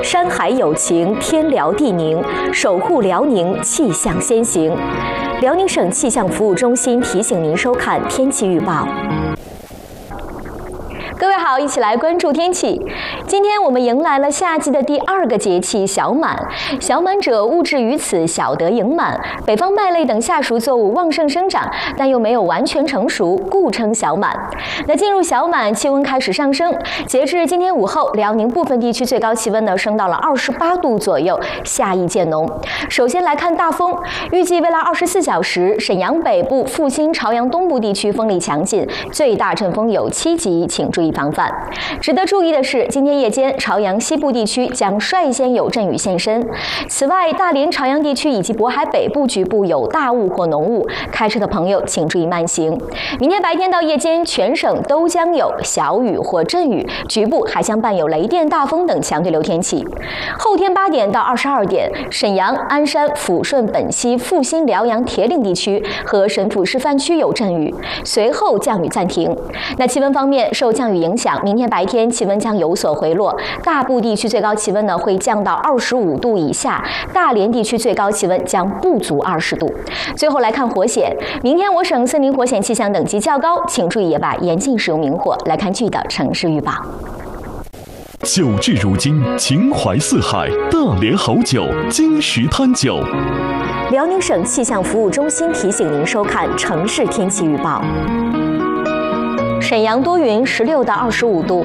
山海有情，天辽地宁，守护辽宁，气象先行。辽宁省气象服务中心提醒您收看天气预报。各位好，一起来关注天气。今天我们迎来了夏季的第2个节气小满。小满者，物至于此，小得盈满。北方麦类等夏熟作物旺盛生长，但又没有完全成熟，故称小满。那进入小满，气温开始上升。截至今天午后，辽宁部分地区最高气温升到了28度左右，夏意渐浓。首先来看大风，预计未来24小时，沈阳北部、阜新、朝阳东部地区风力强劲，最大阵风有7级，请注意防范。值得注意的是，今天夜间朝阳西部地区将率先有阵雨现身。此外，大连、朝阳地区以及渤海北部局部有大雾或浓雾，开车的朋友请注意慢行。明天白天到夜间，全省都将有小雨或阵雨，局部还将伴有雷电、大风等强对流天气。后天8点到22点，沈阳、鞍山、抚顺、本溪、阜新、辽阳、铁岭地区和神府示范区有阵雨，随后降雨暂停。那气温方面，受降雨影响，明天白天气温将有所回落，大部地区最高气温会降到25度以下，大连地区最高气温将不足20度。最后来看火险，明天我省森林火险气象等级较高，请注意野外严禁使用明火。来看具体的城市预报。 酒至如今，情怀四海，大连好酒，金石滩酒。 辽宁省气象服务中心提醒您收看城市天气预报。沈阳多云，16到25度；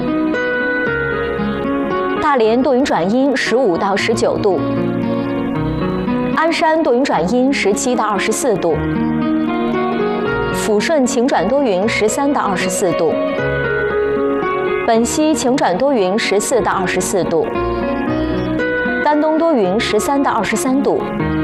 大连多云转阴，15到19度；鞍山多云转阴，17到24度；抚顺晴转多云，13到24度；本溪晴转多云，14到24度；丹东多云，13到23度；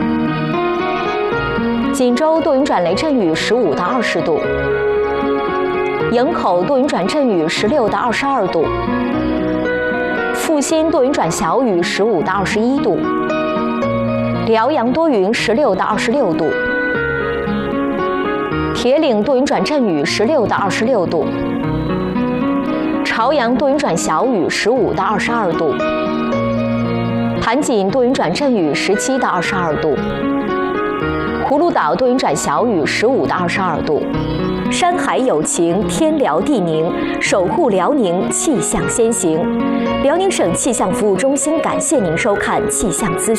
锦州多云转雷阵雨，15到20度；营口多云转阵雨，16到22度；阜新多云转小雨，15到21度；辽阳多云，16到26度；铁岭多云转阵雨，16到26度；朝阳多云转小雨，15到22度；盘锦多云转阵雨，17到22度；葫芦岛多云转小雨，15到22度。山海有情，天辽地宁，守护辽宁，气象先行。辽宁省气象服务中心感谢您收看气象资讯。